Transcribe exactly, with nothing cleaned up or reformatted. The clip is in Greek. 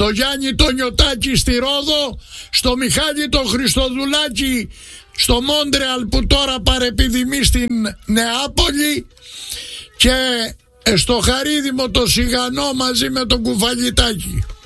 στο Γιάννη το Νιωτάκη στη Ρόδο, στο Μιχάλη το Χριστοδουλάκη στο Μόντρεαλ που τώρα παρεπιδημεί στην Νεάπολη, και στο Χαρίδημο το Σιγανό μαζί με τον Κουφαλιτάκη.